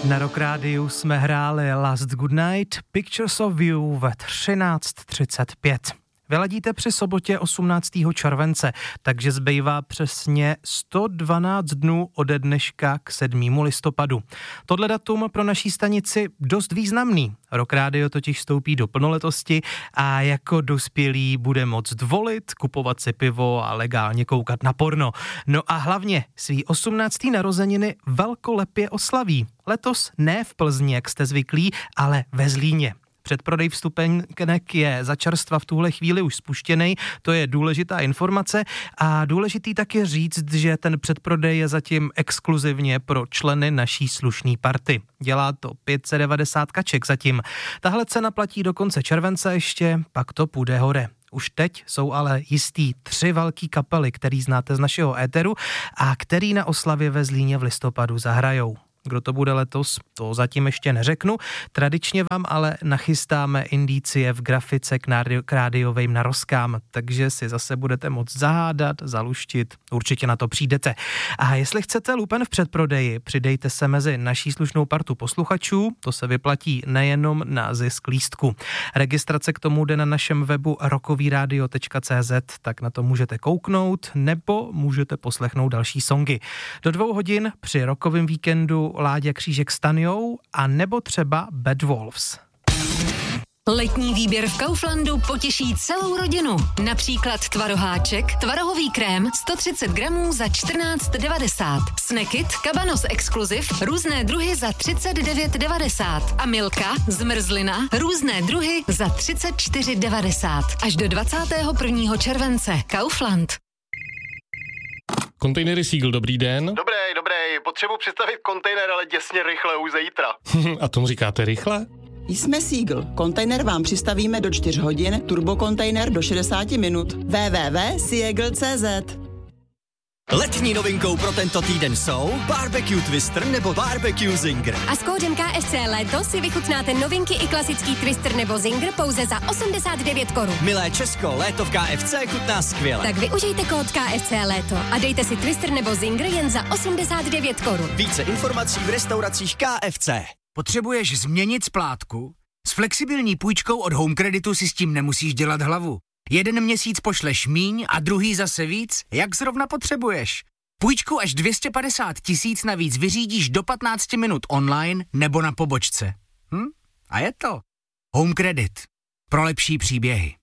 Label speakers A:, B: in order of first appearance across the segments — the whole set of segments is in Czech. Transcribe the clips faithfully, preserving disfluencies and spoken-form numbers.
A: Na Rock Rádiu jsme hráli Last Goodnight, Pictures of You ve třináct třicet pět. Vyladíte při sobotě osmnáctého července, takže zbývá přesně sto dvanáct dnů ode dneška k sedmému listopadu. Tohle datum pro naší stanici dost významný. Rock Rádio totiž vstoupí do plnoletosti a jako dospělý bude moct volit, kupovat si pivo a legálně koukat na porno. No a hlavně svý osmnácté narozeniny velkolepě oslaví. Letos ne v Plzni, jak jste zvyklí, ale ve Zlíně. Předprodej vstupenek je za čerstva v tuhle chvíli už spuštěný, to je důležitá informace a důležitý taky říct, že ten předprodej je zatím exkluzivně pro členy naší slušný party. Dělá to pět set devadesát kaček zatím. Tahle cena platí do konce července ještě, pak to půjde hore. Už teď jsou ale jistý tři velký kapely, který znáte z našeho éteru a který na oslavě ve Zlíně v listopadu zahrajou. Kdo to bude letos, to zatím ještě neřeknu. Tradičně vám ale nachystáme indicie v grafice k, rádio, k rádiovým narozkám, takže si zase budete moct zahádat, zaluštit, určitě na to přijdete. A jestli chcete lupen v předprodeji, přidejte se mezi naší slušnou partu posluchačů, to se vyplatí nejenom na zisk lístku. Registrace k tomu jde na našem webu rockovyradio tečka cé zet, tak na to můžete kouknout, nebo můžete poslechnout další songy. Do dvou hodin při rockovém víkendu Láďa Křížek s Tanjou a nebo třeba Bad Wolves.
B: Letní výběr v Kauflandu potěší celou rodinu. Například tvaroháček, tvarohový krém sto třicet gramů za čtrnáct devadesát. Snackit, Cabanos Exclusive, různé druhy za třicet devět devadesát. A Milka, zmrzlina, různé druhy za třicet čtyři devadesát. Až do dvacátého prvního července. Kaufland.
C: Kontejnery Seagull, dobrý den.
D: Dobrý, dobrý, potřebuji přistavit kontejner, ale děsně rychle, už zítra.
C: A tomu říkáte rychle?
E: Jsme Seagull. Kontejner vám přistavíme do čtyř hodin, turbokontejner do šedesát minut. w w w tečka seagull tečka cé zet.
F: Letní novinkou pro tento týden jsou Barbecue Twister nebo Barbecue Zinger.
G: A s kódem K F C Léto si vychutnáte novinky i klasický Twister nebo Zinger pouze za osmdesát devět korun.
F: Milé Česko, léto v K F C chutná skvěle.
G: Tak využijte kód K F C Léto a dejte si Twister nebo Zinger jen za osmdesát devět korun.
F: Více informací v restauracích K F C.
H: Potřebuješ změnit splátku? S flexibilní půjčkou od Home Creditu si s tím nemusíš dělat hlavu. Jeden měsíc pošleš míň a druhý zase víc, jak zrovna potřebuješ. Půjčku až dvě stě padesát tisíc navíc vyřídíš do patnáct minut online nebo na pobočce. Hm? A je to. Home Credit. Pro lepší příběhy.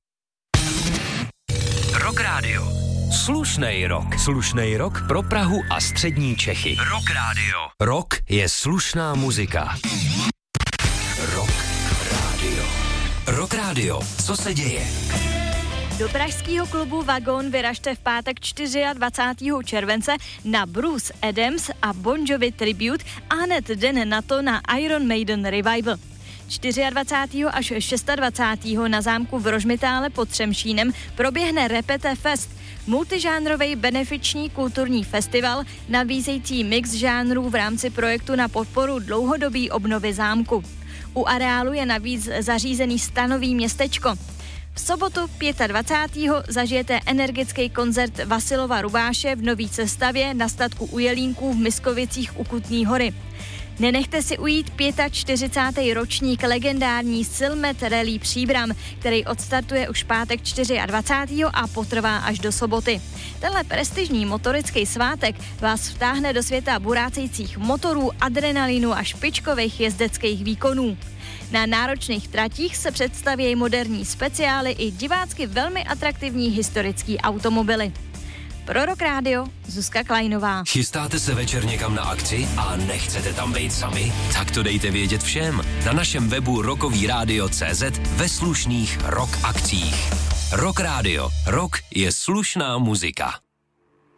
I: Rock Radio. Slušnej rock. Slušnej rock pro Prahu a střední Čechy. Rock Radio. Rock je slušná muzika. Rock Radio. Rock Radio. Co se děje?
J: Do pražského klubu Vagon vyražte v pátek dvacátého čtvrtého července na Bruce Adams a Bon Jovi Tribute a hned den na to na Iron Maiden Revival. dvacátého čtvrtého až dvacátého šestého na zámku v Rožmitále pod Třemšínem proběhne Repete Fest, multižánrový benefiční kulturní festival nabízející mix žánrů v rámci projektu na podporu dlouhodobé obnovy zámku. U areálu je navíc zařízený stanový městečko. V sobotu dvacátého pátého zažijete energický koncert Vasilova Rubáše v nový sestavě na statku u Jelínků v Miskovicích u Kutný Hory. Nenechte si ujít čtyřicátý pátý ročník legendární Silmet Rally Příbram, který odstartuje už pátek dvacátého čtvrtého a potrvá až do soboty. Tenhle prestižní motorický svátek vás vtáhne do světa burácejících motorů, adrenalinu a špičkových jezdeckých výkonů. Na náročných tratích se představí moderní speciály i divácky velmi atraktivní historický automobily. Pro Rock Radio Zuzka Kleinová.
I: Chystáte se večer někam na akci a nechcete tam být sami? Tak to dejte vědět všem. Na našem webu rockovyradio tečka cé zet ve slušných rock akcích. Rock Radio. Rock je slušná muzika.